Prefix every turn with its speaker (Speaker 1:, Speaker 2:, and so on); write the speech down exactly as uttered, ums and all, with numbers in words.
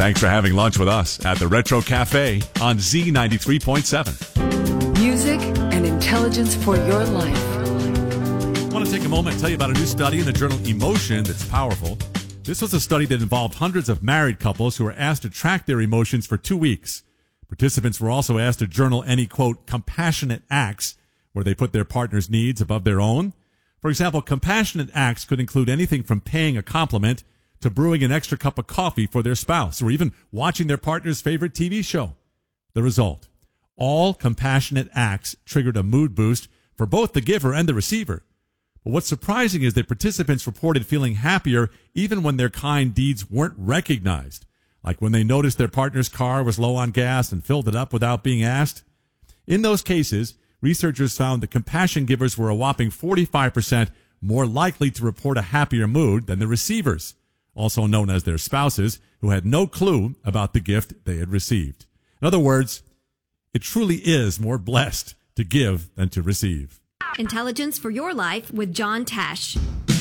Speaker 1: Thanks for having lunch with us at the Retro Cafe on Z ninety-three point seven.
Speaker 2: Music and intelligence for your life.
Speaker 1: I want to take a moment and tell you about a new study in the journal Emotion that's powerful. This was a study that involved hundreds of married couples who were asked to track their emotions for two weeks. Participants were also asked to journal any, quote, compassionate acts where they put their partner's needs above their own. For example, compassionate acts could include anything from paying a compliment to brewing an extra cup of coffee for their spouse or even watching their partner's favorite T V show. The result, all compassionate acts triggered a mood boost for both the giver and the receiver. But what's surprising is that participants reported feeling happier even when their kind deeds weren't recognized, like when they noticed their partner's car was low on gas and filled it up without being asked. In those cases, researchers found that compassion givers were a whopping forty-five percent more likely to report a happier mood than the receivers, also known as their spouses, who had no clue about the gift they had received. In other words, it truly is more blessed to give than to receive.
Speaker 3: Intelligence for your life with John Tesh.